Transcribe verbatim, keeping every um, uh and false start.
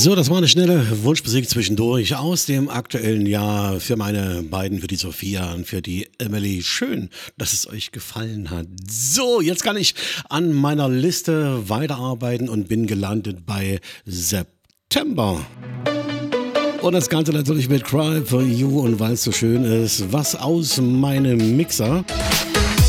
So, das war eine schnelle Wunschmusik zwischendurch aus dem aktuellen Jahr für meine beiden, für die Sophia und für die Emily. Schön, dass es euch gefallen hat. So, jetzt kann ich an meiner Liste weiterarbeiten und bin gelandet bei September. Und das Ganze natürlich mit Cry for You und weil es so schön ist, was aus meinem Mixer.